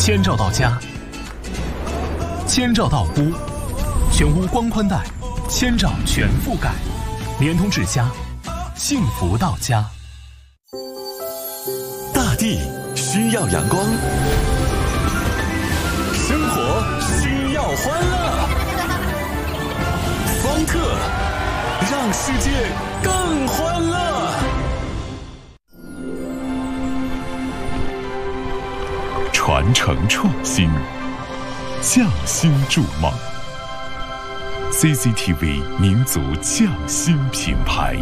千兆到家，千兆到屋，全屋光宽带，千兆全覆盖，联通至家，幸福到家。 大地需要阳光，生活需要欢乐，方特让世界更欢乐。传承创新，匠心筑梦。CCTV 民族匠心品牌。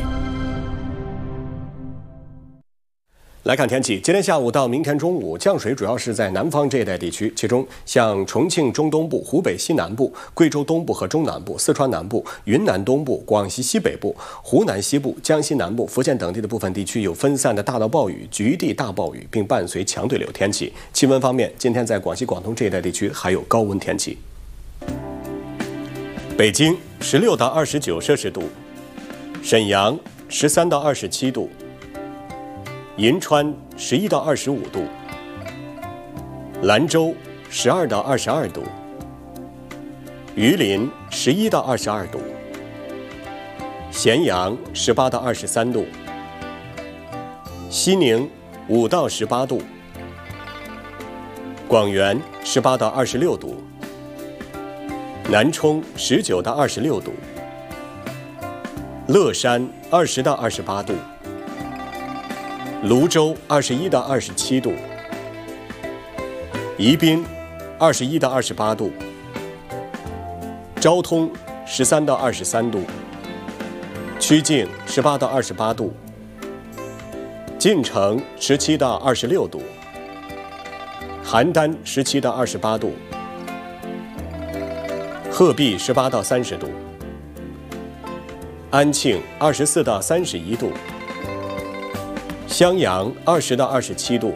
来看天气，今天下午到明天中午，降水主要是在南方这一带地区，其中像重庆中东部、湖北西南部、贵州东部和中南部、四川南部、云南东部、广西西北部、湖南西部、江西南部、福建等地的部分地区有分散的大到暴雨、局地大暴雨，并伴随强对流天气。气温方面，今天在广西、广东这一带地区还有高温天气。北京16到29摄氏度，沈阳13到27度。银川11到25度，兰州12到22度，榆林11到22度，咸阳18到23度，西宁5到18度，广元18到26度，南充19到26度，乐山20到28度。泸州21到27度，宜宾21到28度，昭通13到23度，曲靖18到28度，晋城17到26度，邯郸17到28度，鹤壁18到30度，安庆24到31度。襄阳20到27度，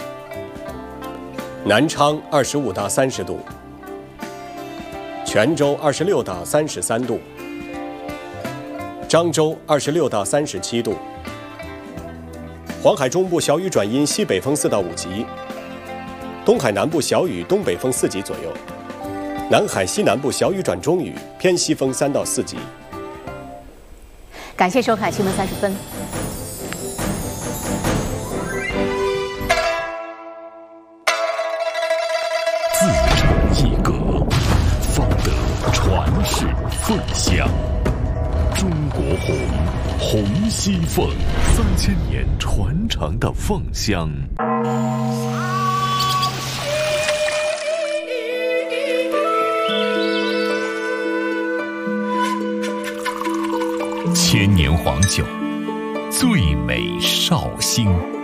南昌25到30度，泉州26到33度，漳州26到37度。黄海中部小雨转阴，西北风4到5级；东海南部小雨，东北风4级左右；南海西南部小雨转中雨，偏西风3到4级。 感谢收看新闻30分。 自成一格，方得传世凤香。中国红，红西凤，3000年传承的凤香。千年黄酒，最美绍兴。